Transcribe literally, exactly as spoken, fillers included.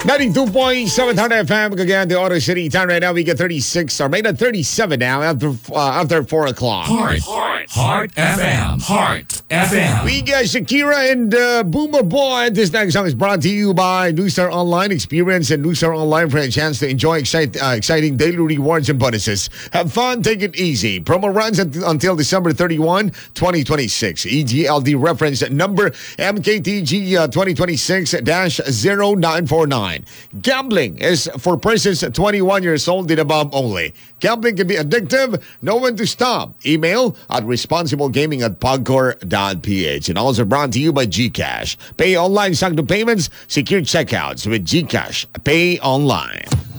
ninety-two point seven Heart F M, Cagayan de Oro City. Time right now, we get thirty-six, or maybe thirty-seven now after uh, after four o'clock. Heart, Heart, Heart F M, Heart F M. We got Shakira and uh, Boomer Boy. This next song is brought to you by Newstar Online. Experience and Newstar Online for a chance to enjoy excite, uh, exciting daily rewards and bonuses. Have fun, take it easy. Promo runs until, until December thirty-first, twenty twenty-six. E G L D reference number M K T G uh, twenty twenty-six dash zero nine four nine. Gambling is for persons twenty-one years old and above only. Gambling can be addictive. Know when to stop. Email at responsiblegaming at pagcor dot p h. And also brought to you by GCash. Pay online, sakto payments, secure checkouts with GCash. Pay online.